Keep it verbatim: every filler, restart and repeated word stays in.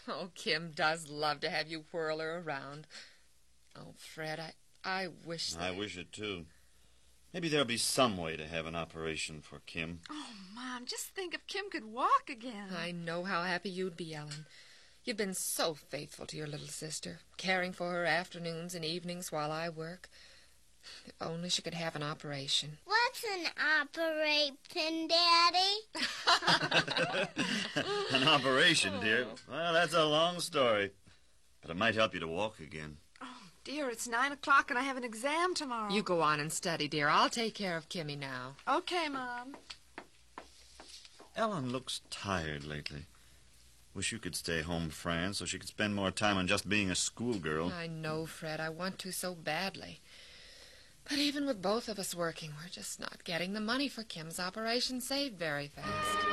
Oh, Kim does love to have you whirl her around. Oh, Fred, I, I wish that... I wish it, too. Maybe there'll be some way to have an operation for Kim. Oh, Mom, just think if Kim could walk again. I know how happy you'd be, Ellen. You've been so faithful to your little sister, caring for her afternoons and evenings while I work. If only she could have an operation. What's an operation, Daddy? An operation, dear? Well, that's a long story. But it might help you to walk again. Oh, dear, it's nine o'clock and I have an exam tomorrow. You go on and study, dear. I'll take care of Kimmy now. Okay, Mom. Ellen looks tired lately. Wish you could stay home, Fran, so she could spend more time on just being a schoolgirl. I know, Fred. I want to so badly. But even with both of us working, we're just not getting the money for Kim's operation saved very fast.